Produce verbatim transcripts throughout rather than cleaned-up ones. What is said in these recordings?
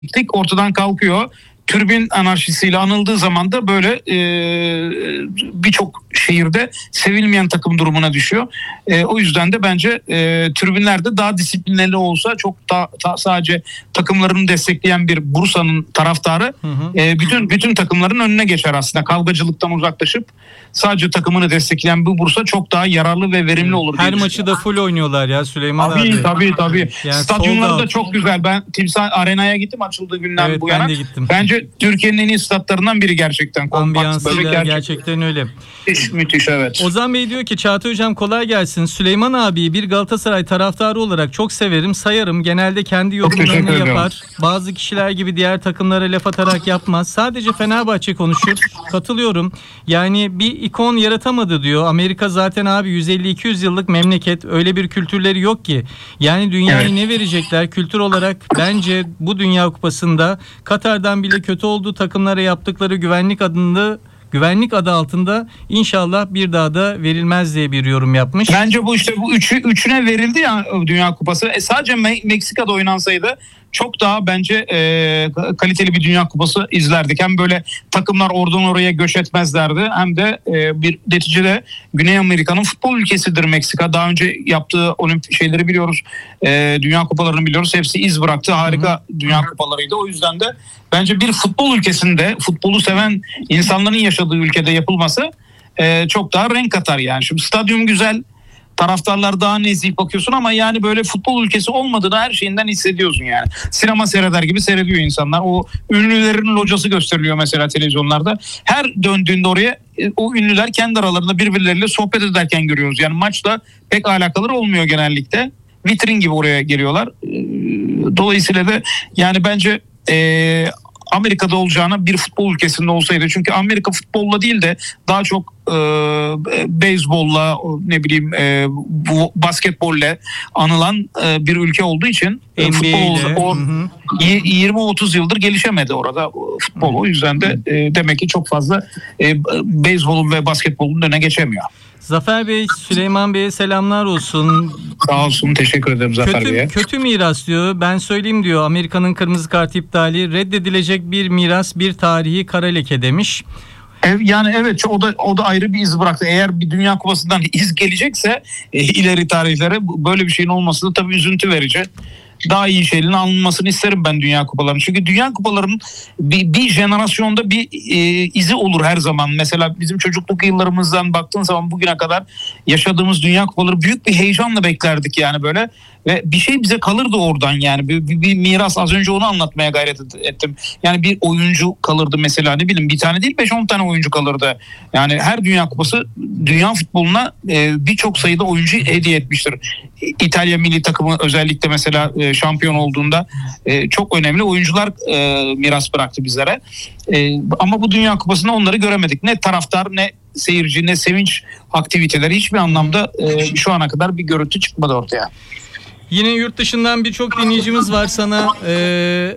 ortadan kalkıyor. Türbin anarşisiyle anıldığı zaman da böyle e, birçok şehirde sevilmeyen takım durumuna düşüyor. E, o yüzden de bence e, tribünlerde daha disiplinli olsa, çok da, ta, sadece takımlarını destekleyen bir Bursa'nın taraftarı hı hı. E, bütün bütün takımların önüne geçer aslında. Kavgacılıktan uzaklaşıp sadece takımını destekleyen bu Bursa çok daha yararlı ve verimli olur. Her maçı da full oynuyorlar ya Süleyman tabii, abi. Tabii tabii. Yani stadyumları da çok güzel. güzel. Ben Timsah Arena'ya gittim açıldığı günden evet, bu yana. Bence Türkiye'nin en iyi statlarından biri gerçekten. Ambiyansıyla gerçekten, gerçekten öyle. Müthiş, müthiş evet. Ozan Bey diyor ki Çağatay Hocam kolay gelsin. Süleyman abiyi bir Galatasaray taraftarı olarak çok severim, sayarım. Genelde kendi yorumlarını yapar. Bazı kişiler gibi diğer takımlara laf atarak yapmaz. Sadece Fenerbahçe konuşur. Katılıyorum. Yani bir ikon yaratamadı diyor. Amerika zaten abi yüz elli iki yüz yıllık memleket. Öyle bir kültürleri yok ki. Yani dünyayı evet. ne verecekler? Kültür olarak bence bu Dünya Kupası'nda Katar'dan bile kötü olduğu takımlara yaptıkları güvenlik adında güvenlik adı altında inşallah bir daha da verilmez diye bir yorum yapmış. Bence bu işte bu üçü, üçüne verildi ya Dünya Kupası. E sadece Me- Meksika'da oynansaydı çok daha bence e, kaliteli bir Dünya Kupası izlerdik. Hem böyle takımlar oradan oraya göç etmezlerdi, hem de e, bir neticede Güney Amerika'nın futbol ülkesidir Meksika. Daha önce yaptığı olimpik şeyleri biliyoruz. E, Dünya Kupalarını biliyoruz. Hepsi iz bıraktı. Harika Hı-hı. Dünya Kupalarıydı. O yüzden de bence bir futbol ülkesinde, futbolu seven insanların yaşadığı ülkede yapılması e, çok daha renk katar yani. Şimdi stadyum güzel, taraftarlar daha nezih bakıyorsun ama yani böyle futbol ülkesi olmadığını her şeyinden hissediyorsun yani. Sinema seyreder gibi seyrediyor insanlar. O ünlülerin locası gösteriliyor mesela televizyonlarda. Her döndüğünde oraya o ünlüler kendi aralarında birbirleriyle sohbet ederken görüyoruz. Yani maçla pek alakaları olmuyor genellikle. Vitrin gibi oraya geliyorlar. Dolayısıyla da yani bence Ee, Amerika'da olacağına bir futbol ülkesinde olsaydı. Çünkü Amerika futbolla değil de daha çok e, beyzbolla, ne bileyim e, bu basketbolle anılan e, bir ülke olduğu için e, futbol o, yirmi otuz yıldır gelişemedi orada futbol. O yüzden de e, demek ki çok fazla e, beyzbolun ve basketbolun önüne geçemiyor. Zafer Bey, Süleyman Bey'e selamlar olsun. Sağ olsun, teşekkür ederim Zafer kötü, Bey'e. Kötü miras diyor. Ben söyleyeyim diyor. Amerika'nın kırmızı kart iptali, reddedilecek bir miras, bir tarihi kara leke demiş. Yani evet, o da o da ayrı bir iz bıraktı. Eğer bir Dünya Kupası'ndan iz gelecekse e, ileri tarihlere böyle bir şeyin olması da tabii üzüntü verici. Daha iyi şeylerin alınmasını isterim ben Dünya Kupalarının. Çünkü Dünya Kupalarının bir, bir jenerasyonda bir e, izi olur her zaman. Mesela bizim çocukluk yıllarımızdan baktığın zaman bugüne kadar yaşadığımız Dünya Kupaları büyük bir heyecanla beklerdik yani böyle. Ve bir şey bize kalırdı oradan yani. Bir, bir, bir miras, az önce onu anlatmaya gayret ettim. Yani bir oyuncu kalırdı mesela, ne bileyim bir tane değil beş on tane oyuncu kalırdı. Yani her Dünya Kupası dünya futboluna e, birçok sayıda oyuncu hediye etmiştir. İtalya milli takımı özellikle mesela e, şampiyon olduğunda e, çok önemli oyuncular e, miras bıraktı bizlere. E, ama bu Dünya Kupası'nda onları göremedik. Ne taraftar, ne seyirci, ne sevinç aktiviteleri, hiçbir anlamda e, şu ana kadar bir görüntü çıkmadı ortaya. Yine yurt dışından birçok dinleyicimiz var sana. Ee,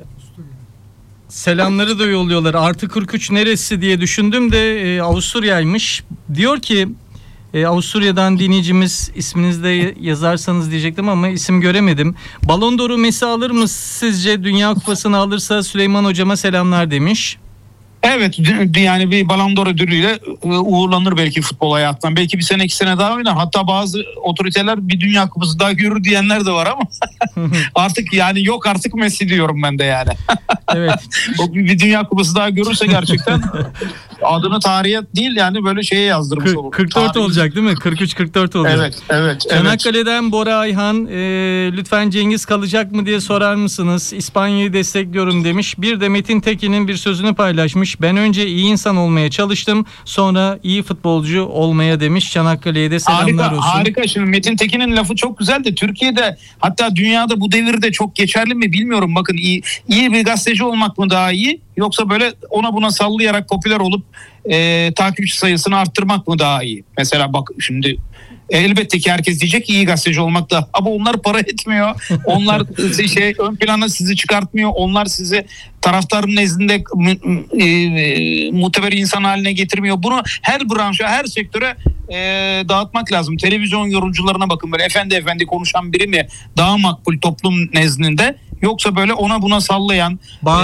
selamları da yolluyorlar. Artı kırk üç neresi diye düşündüm de e, Avusturya'ymış. Diyor ki e, Avusturya'dan dinleyicimiz, isminizi de yazarsanız diyecektim ama isim göremedim. Ballon d'Or'u Messi alır mı sizce? Dünya Kupası'nı alırsa Süleyman Hocama selamlar demiş. Evet, yani bir Ballon d'Or ödülüyle uğurlanır belki futbol hayatından. Belki bir sene iki sene daha oynar. Hatta bazı otoriteler bir Dünya Kupası daha görür diyenler de var ama artık yani yok artık Messi diyorum ben de yani. Evet. Bir Dünya Kupası daha görürse gerçekten adını tarihe değil yani böyle şeye yazdırmış olur. kırk dört Tarih... olacak değil mi? kırk üç kırk dört olacak. Evet, evet. Çanakkale'den evet. Bora Ayhan e, lütfen Cengiz kalacak mı diye sorar mısınız? İspanya'yı destekliyorum demiş. Bir de Metin Tekin'in bir sözünü paylaşmış. Ben önce iyi insan olmaya çalıştım, sonra iyi futbolcu olmaya demiş. Çanakkale'ye de selamlar harika, olsun. Harika. Şimdi Metin Tekin'in lafı çok güzel de Türkiye'de, hatta dünyada bu devirde çok geçerli mi bilmiyorum. Bakın iyi, iyi bir gazeteci olmak mı daha iyi, yoksa böyle ona buna sallayarak popüler olup e, takipçi sayısını arttırmak mı daha iyi? Mesela bak şimdi elbette ki herkes diyecek ki iyi gazeteci olmak da, ama onlar para etmiyor. Onlar şey ön plana sizi çıkartmıyor. Onlar sizi taraftarın nezdinde e, muteber insan haline getirmiyor. Bunu her branşa, her sektöre e, dağıtmak lazım. Televizyon yorumcularına bakın, böyle efendi efendi konuşan biri mi daha makbul toplum nezdinde, Yoksa böyle ona buna sallayan,